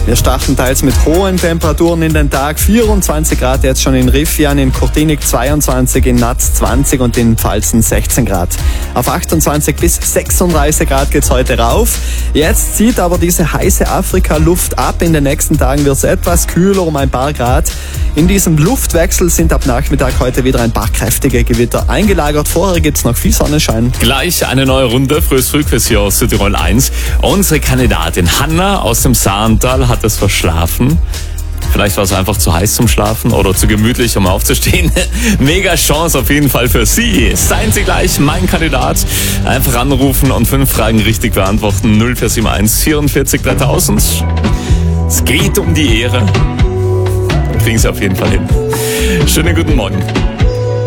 Wir starten teils mit hohen Temperaturen in den Tag. 24 Grad jetzt schon in Riffian, in Kurtinik 22, in Natz 20 und in Pfalzen 16 Grad. Auf 28 bis 36 Grad geht's heute rauf. Jetzt zieht aber diese heiße Afrika-Luft ab. In den nächsten Tagen wird es etwas kühler, um ein paar Grad. In diesem Luftwechsel sind ab Nachmittag heute wieder ein paar kräftige Gewitter eingelagert. Vorher gibt's noch viel Sonnenschein. Gleich eine neue Runde, frühes Frühquiz hier aus Südtirol 1. Unsere Kandidatin Hanna aus dem Saartal hat es verschlafen. Vielleicht war es einfach zu heiß zum Schlafen oder zu gemütlich, um aufzustehen. Mega Chance auf jeden Fall für Sie. Seien Sie gleich mein Kandidat. Einfach anrufen und 5 Fragen richtig beantworten. 0471 44 3000. Es geht um die Ehre. Dann kriegen Sie auf jeden Fall hin. Schönen guten Morgen.